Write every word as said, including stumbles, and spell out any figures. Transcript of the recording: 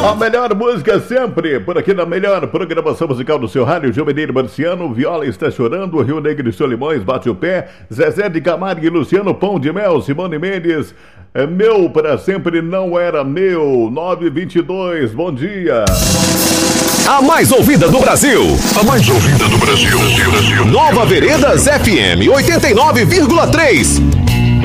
A melhor música sempre, por aqui na melhor programação musical do seu rádio, João Mineiro Marciano, Viola Está Chorando, Rio Negro e Solimões, Bate o Pé, Zezé de Camargo e Luciano, Pão de Mel, Simone Mendes, é meu para sempre não era meu, nove e vinte e dois, bom dia. A mais ouvida do Brasil. A mais ouvida do Brasil. Nova Veredas F M oitenta e nove vírgula três.